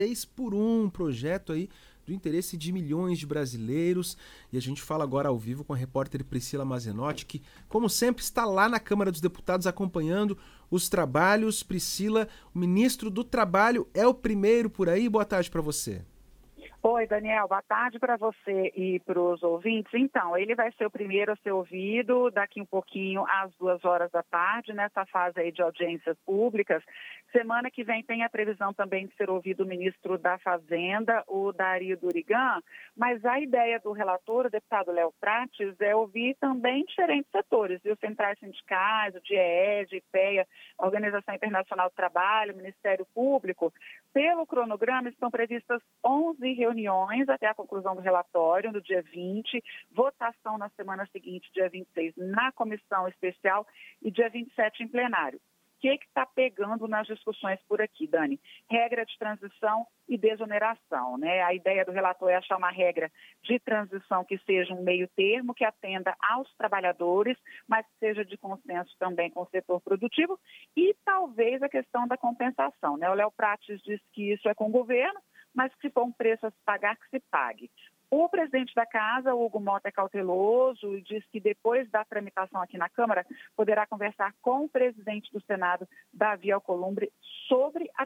3x1, um projeto aí do interesse de milhões de brasileiros. E a gente fala agora ao vivo com a repórter Priscila Mazenotti, que, como sempre, está lá na Câmara dos Deputados acompanhando os trabalhos. Priscila, o ministro do Trabalho é o primeiro por aí. Boa tarde para você. Oi, Daniel, boa tarde para você e para os ouvintes. Então, ele vai ser o primeiro a ser ouvido daqui um pouquinho às 2 horas da tarde, nessa fase aí de audiências públicas. Semana que vem tem a previsão também de ser ouvido o ministro da Fazenda, o Dario Durigan, mas a ideia do relator, o deputado Léo Prates, é ouvir também diferentes setores, os centrais sindicais, o DIEED, IPEA, Organização Internacional do Trabalho, Ministério Público. Pelo cronograma, estão previstas 11 reuniões até a conclusão do relatório, no dia 20, votação na semana seguinte, dia 26, na comissão especial e dia 27 em plenário. O que está pegando nas discussões por aqui, Dani? Regra de transição e desoneração, né? A ideia do relator é achar uma regra de transição que seja um meio termo, que atenda aos trabalhadores, mas que seja de consenso também com o setor produtivo e talvez a questão da compensação, né? O Léo Prates diz que isso é com o governo, mas que se for um preço a se pagar, que se pague. O presidente da Casa, Hugo Mota, é cauteloso e diz que depois da tramitação aqui na Câmara, poderá conversar com o presidente do Senado, Davi Alcolumbre, sobre a